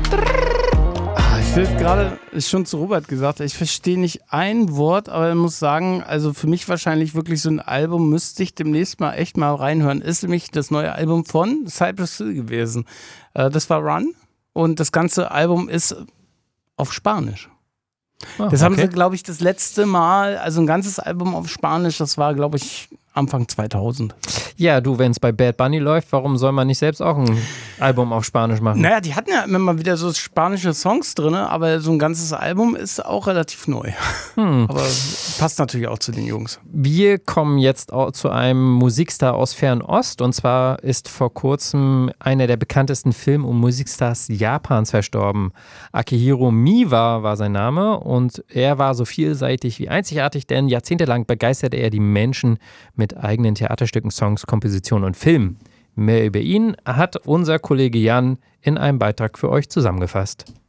Ich will gerade schon zu Robert gesagt, ich verstehe nicht ein Wort, aber ich muss sagen, also für mich wahrscheinlich wirklich so ein Album müsste ich demnächst mal echt mal reinhören. Ist nämlich das neue Album von Cypress Hill gewesen. Das war Run und das ganze Album ist auf Spanisch. Das haben sie, glaube ich, das letzte Mal, also ein ganzes Album auf Spanisch, das war, glaube ich, Anfang 2000. Ja, du, wenn es bei Bad Bunny läuft, warum soll man nicht selbst auch ein Album auf Spanisch machen? Naja, die hatten ja immer mal wieder so spanische Songs drin, aber so ein ganzes Album ist auch relativ neu. Aber passt natürlich auch zu den Jungs. Wir kommen jetzt auch zu einem Musikstar aus Fernost, und zwar ist vor kurzem einer der bekanntesten Film- und Musikstars Japans verstorben. Akihiro Miwa war sein Name und er war so vielseitig wie einzigartig, denn jahrzehntelang begeisterte er die Menschen mit eigenen Theaterstücken, Songs, Kompositionen und Filmen. Mehr über ihn hat unser Kollege Jan in einem Beitrag für euch zusammengefasst.